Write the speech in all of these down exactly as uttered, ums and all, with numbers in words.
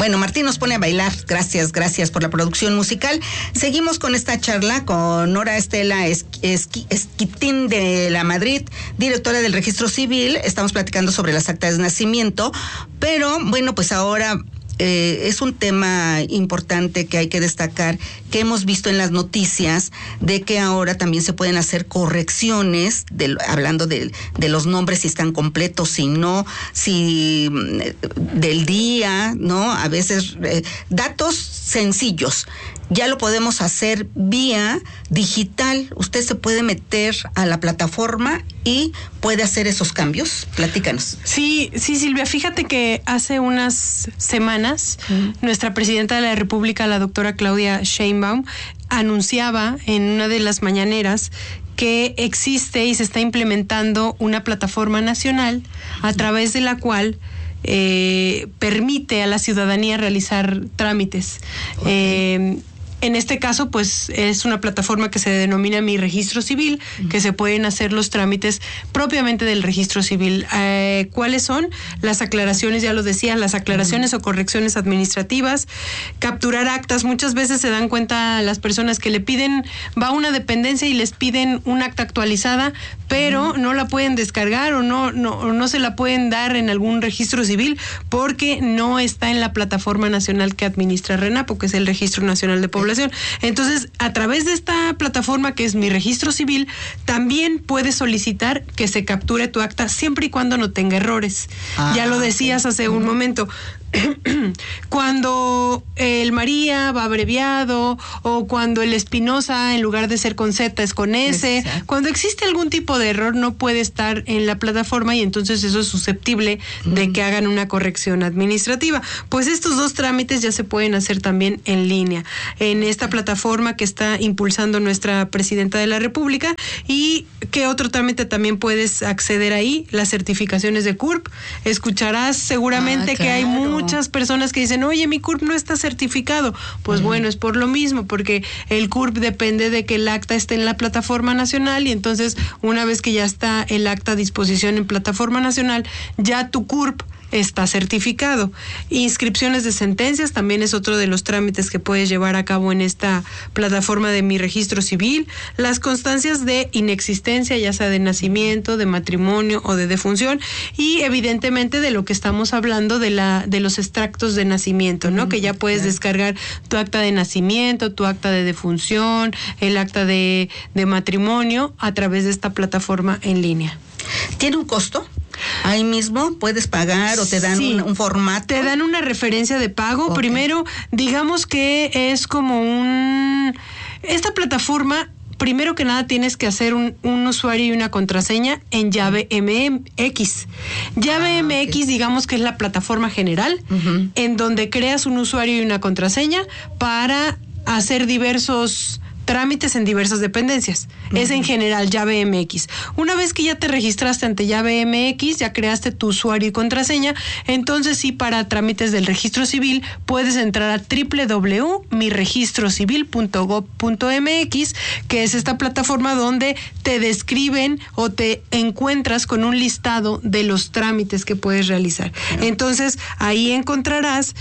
Bueno, Martín nos pone a bailar. Gracias, gracias por la producción musical. Seguimos con esta charla con Nora Estela Esqui, Esquitín de la Madrid, directora del Registro Civil. Estamos platicando sobre las actas de nacimiento, pero bueno, pues ahora Eh, es un tema importante que hay que destacar, que hemos visto en las noticias, de que ahora también se pueden hacer correcciones, de, hablando de, de los nombres, si están completos, si no, si del día, ¿no? A veces eh, datos sencillos. Ya lo podemos hacer vía digital. Usted se puede meter a la plataforma y puede hacer esos cambios. Platícanos. Sí, sí, Silvia, fíjate que hace unas semanas uh-huh. nuestra presidenta de la República, la doctora Claudia Sheinbaum, anunciaba en una de las mañaneras que existe y se está implementando una plataforma nacional a través de la cual eh, permite a la ciudadanía realizar trámites. Okay. Eh, En este caso, pues, es una plataforma que se denomina Mi Registro Civil, uh-huh. que se pueden hacer los trámites propiamente del registro civil. Eh, ¿Cuáles son? Las aclaraciones, ya lo decía, las aclaraciones uh-huh. o correcciones administrativas, capturar actas. Muchas veces se dan cuenta las personas que le piden, va a una dependencia y les piden un acta actualizada, pero uh-huh. no la pueden descargar o no, no, o no se la pueden dar en algún registro civil porque no está en la plataforma nacional que administra RENAPO, que es el Registro Nacional de Población. Entonces, a través de esta plataforma que es Mi Registro Civil, también puedes solicitar que se capture tu acta siempre y cuando no tenga errores. Ah, ya lo decías hace uh-huh. un momento. Cuando el María va abreviado o cuando el Espinosa en lugar de ser con Z es con S, exacto. Cuando existe algún tipo de error no puede estar en la plataforma y entonces eso es susceptible mm. de que hagan una corrección administrativa. Pues estos dos trámites ya se pueden hacer también en línea en esta plataforma que está impulsando nuestra presidenta de la República. ¿Y qué otro trámite también puedes acceder ahí? Las certificaciones de C U R P. Escucharás seguramente ah, claro. que hay muchos muchas personas que dicen, oye, mi C U R P no está certificado. Pues uh-huh. bueno, es por lo mismo, porque el C U R P depende de que el acta esté en la plataforma nacional y entonces una vez que ya está el acta a disposición en plataforma nacional, ya tu C U R P está certificado. Inscripciones de sentencias también es otro de los trámites que puedes llevar a cabo en esta plataforma de Mi Registro Civil. Las constancias de inexistencia, ya sea de nacimiento, de matrimonio o de defunción, y evidentemente de lo que estamos hablando de la de los extractos de nacimiento, ¿no? Mm, que ya puedes claro. descargar tu acta de nacimiento, tu acta de defunción, el acta de, de matrimonio a través de esta plataforma en línea. ¿Tiene un costo? Ahí mismo puedes pagar o te dan sí, un, un formato. Te dan una referencia de pago. Okay. Primero, digamos que es como un... Esta plataforma, primero que nada, tienes que hacer un, un usuario y una contraseña en llave M X. Llave ah, M X, okay. digamos que es la plataforma general, uh-huh. en donde creas un usuario y una contraseña para hacer diversos trámites en diversas dependencias. Uh-huh. Es en general llave M X. Una vez que ya te registraste ante llave M X, ya creaste tu usuario y contraseña, entonces sí, para trámites del registro civil puedes entrar a doble u doble u doble u punto mi registro civil punto gob punto m x, que es esta plataforma donde te describen o te encuentras con un listado de los trámites que puedes realizar. Uh-huh. Entonces ahí encontrarás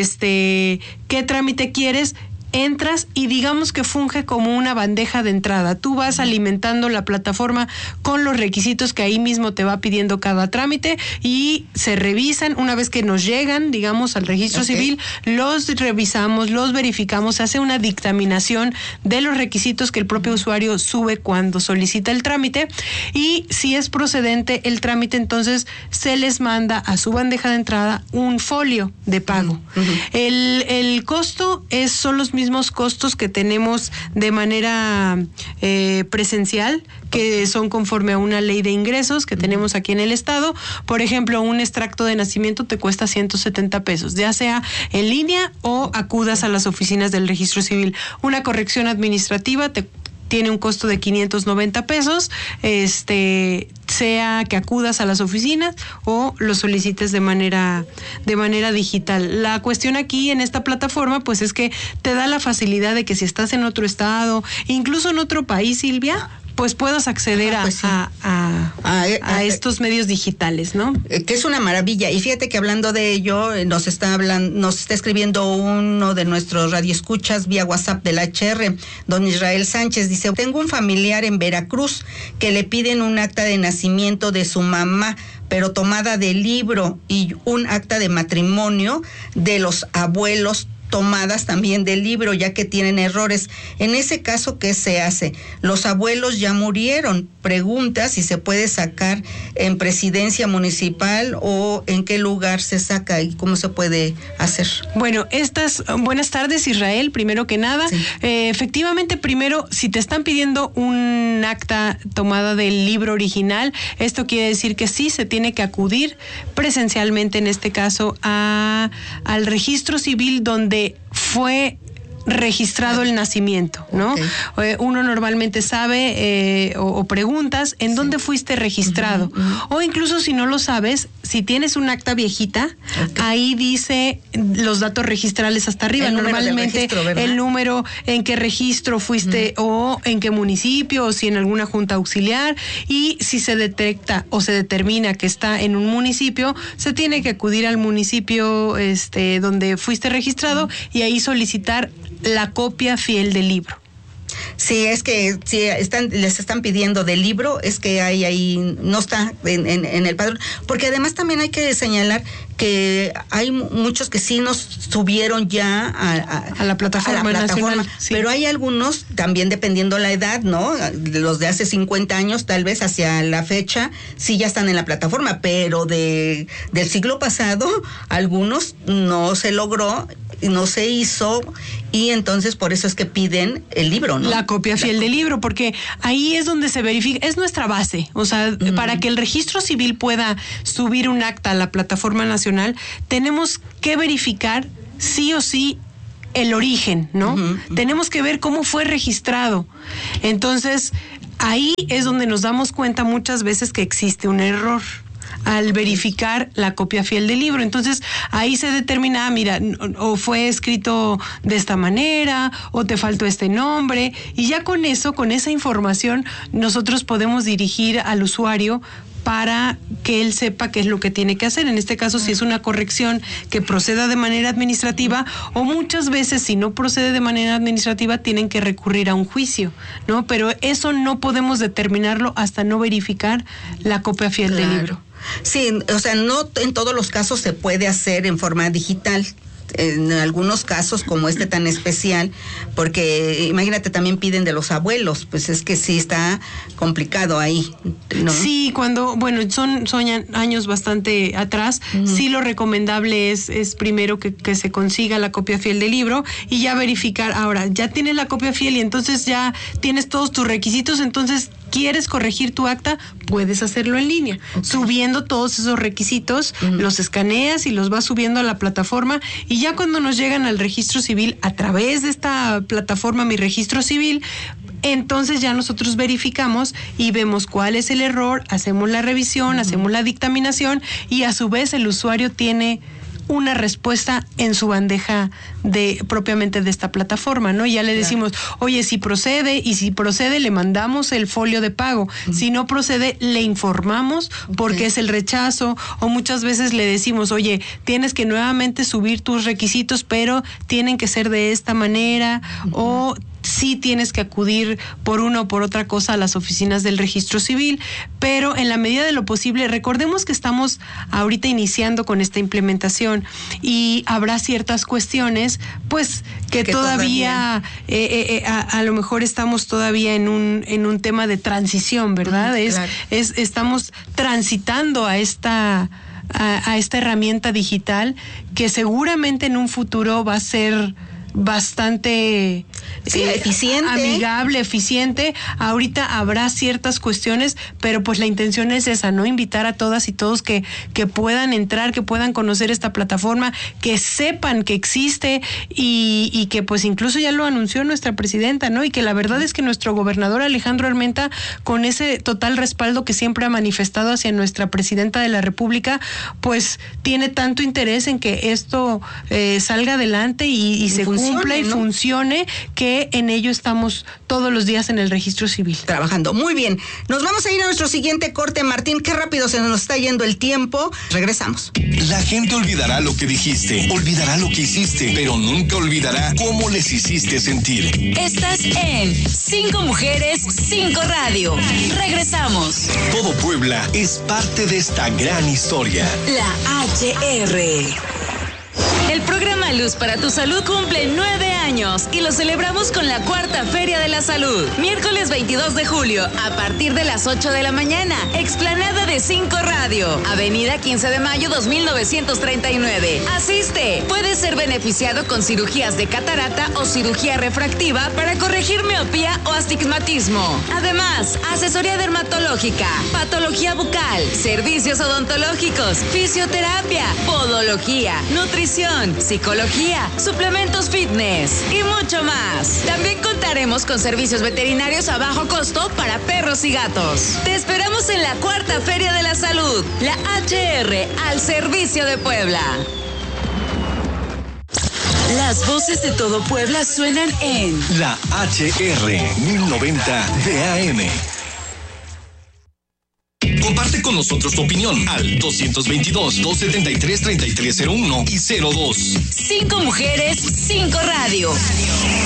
este qué trámite quieres. Entras y digamos que funge como una bandeja de entrada. Tú vas alimentando la plataforma con los requisitos que ahí mismo te va pidiendo cada trámite y se revisan. Una vez que nos llegan, digamos, al registro okay. civil, los revisamos, los verificamos, se hace una dictaminación de los requisitos que el propio usuario sube cuando solicita el trámite, y si es procedente el trámite, entonces se les manda a su bandeja de entrada un folio de pago. Uh-huh. El, el costo es, son los mismos mismos costos que tenemos de manera eh, presencial, que son conforme a una ley de ingresos que tenemos aquí en el estado. Por ejemplo, un extracto de nacimiento te cuesta ciento setenta pesos, ya sea en línea o acudas a las oficinas del registro civil. Una corrección administrativa te tiene un costo de quinientos noventa pesos, este, sea que acudas a las oficinas o lo solicites de manera, de manera digital. La cuestión aquí en esta plataforma, pues es que te da la facilidad de que si estás en otro estado, incluso en otro país, Silvia, pues puedas acceder Ajá, pues sí. a, a, a, a, a estos medios digitales, ¿no? Que es una maravilla. Y fíjate que hablando de ello, nos está hablando, nos está escribiendo uno de nuestros radioescuchas vía WhatsApp del H R, don Israel Sánchez, dice: tengo un familiar en Veracruz que le piden un acta de nacimiento de su mamá, pero tomada del libro, y un acta de matrimonio de los abuelos tomadas también del libro, ya que tienen errores. En ese caso, ¿qué se hace? Los abuelos ya murieron. Pregunta si se puede sacar en presidencia municipal o en qué lugar se saca y cómo se puede hacer. Bueno, estas, buenas tardes, Israel, primero que nada. Sí. Eh, efectivamente, primero, si te están pidiendo un acta tomada del libro original, esto quiere decir que sí se tiene que acudir presencialmente, en este caso, a, al registro civil donde fue registrado el nacimiento, ¿no? Okay. Uno normalmente sabe eh, o, o preguntas en sí. dónde fuiste registrado. Uh-huh, uh-huh. O incluso si no lo sabes, si tienes un acta viejita, okay. ahí dice los datos registrales hasta arriba. El normalmente el número en qué registro fuiste uh-huh. o en qué municipio, o si en alguna junta auxiliar. Y si se detecta o se determina que está en un municipio, se tiene que acudir al municipio este, donde fuiste registrado uh-huh. y ahí solicitar la copia fiel del libro. Sí, es que si están, les están pidiendo del libro, es que hay ahí, no está en, en, en el padrón, porque además también hay que señalar que hay muchos que sí nos subieron ya a, a, a la plataforma, a la plataforma nacional, sí. Pero hay algunos, también dependiendo la edad, ¿no? Los de hace cincuenta años, tal vez hacia la fecha, sí ya están en la plataforma, pero de del siglo pasado, algunos no se logró, no se hizo, y entonces por eso es que piden el libro, ¿no? La copia fiel del libro, porque ahí es donde se verifica, es nuestra base, o sea, uh-huh. para que el registro civil pueda subir un acta a la plataforma nacional, tenemos que verificar sí o sí el origen, ¿no? Uh-huh. Tenemos que ver cómo fue registrado. Entonces, ahí es donde nos damos cuenta muchas veces que existe un error al verificar la copia fiel del libro. Entonces, ahí se determina, mira, o fue escrito de esta manera, o te faltó este nombre, y ya con eso, con esa información, nosotros podemos dirigir al usuario para que él sepa qué es lo que tiene que hacer. En este caso, si es una corrección que proceda de manera administrativa, o muchas veces, si no procede de manera administrativa, tienen que recurrir a un juicio, ¿no? Pero eso no podemos determinarlo hasta no verificar la copia fiel claro. del libro. Sí, o sea, no en todos los casos se puede hacer en forma digital. En algunos casos, como este tan especial, porque imagínate, también piden de los abuelos, pues es que sí está complicado ahí, ¿no? Sí, cuando, bueno, son, son años bastante atrás, uh-huh. sí lo recomendable es, es primero que, que se consiga la copia fiel del libro y ya verificar. Ahora, ya tienes la copia fiel y entonces ya tienes todos tus requisitos, entonces quieres corregir tu acta, puedes hacerlo en línea, okay. subiendo todos esos requisitos, uh-huh. los escaneas y los vas subiendo a la plataforma, y ya cuando nos llegan al registro civil a través de esta plataforma Mi Registro Civil, entonces ya nosotros verificamos y vemos cuál es el error, hacemos la revisión, uh-huh. hacemos la dictaminación, y a su vez el usuario tiene una respuesta en su bandeja de propiamente de esta plataforma, ¿no? Y ya le decimos, claro. oye, si procede, y si procede le mandamos el folio de pago, uh-huh. si no procede le informamos okay. porque es el rechazo, o muchas veces le decimos, oye, tienes que nuevamente subir tus requisitos, pero tienen que ser de esta manera, uh-huh. o sí tienes que acudir por una o por otra cosa a las oficinas del registro civil, pero en la medida de lo posible, recordemos que estamos ahorita iniciando con esta implementación y habrá ciertas cuestiones, pues, que, que todavía, eh, eh, eh, a, a lo mejor estamos todavía en un en un tema de transición, ¿verdad? Uh-huh, es, claro. es estamos transitando a esta a, a esta herramienta digital que seguramente en un futuro va a ser bastante sí, eh, eficiente, amigable, eficiente. Ahorita habrá ciertas cuestiones, pero pues la intención es esa, ¿no? Invitar a todas y todos que, que puedan entrar, que puedan conocer esta plataforma, que sepan que existe y, y que pues incluso ya lo anunció nuestra presidenta, ¿no? Y que la verdad es que nuestro gobernador Alejandro Armenta, con ese total respaldo que siempre ha manifestado hacia nuestra presidenta de la República, pues tiene tanto interés en que esto eh, salga adelante y, y se cumpla cumpla y ¿no? funcione, que en ello estamos todos los días en el registro civil. Trabajando. Muy bien. Nos vamos a ir a nuestro siguiente corte, Martín. Qué rápido se nos está yendo el tiempo. Regresamos. La gente olvidará lo que dijiste, olvidará lo que hiciste, pero nunca olvidará cómo les hiciste sentir. Estás en Cinco Mujeres, Cinco Radio. Regresamos. Todo Puebla es parte de esta gran historia. La H R. El programa Luz para tu Salud cumple nueve años y lo celebramos con la cuarta Feria de la Salud. Miércoles veintidós de julio, a partir de las ocho de la mañana, explanada de Cinco Radio, Avenida quince de mayo dos mil novecientos treinta y nueve. Asiste. Puedes ser beneficiado con cirugías de catarata o cirugía refractiva para corregir miopía o astigmatismo. Además, asesoría dermatológica, patología bucal, servicios odontológicos, fisioterapia, podología, nutrición, psicología, suplementos fitness y mucho más. También contaremos con servicios veterinarios a bajo costo para perros y gatos. Te esperamos en la cuarta Feria de la Salud, la H R, al servicio de Puebla. Las voces de todo Puebla suenan en La H R mil noventa de A M. Comparte con nosotros tu opinión al dos dos dos, dos siete tres, tres tres cero uno y cero dos. Cinco Mujeres, Cinco Radio.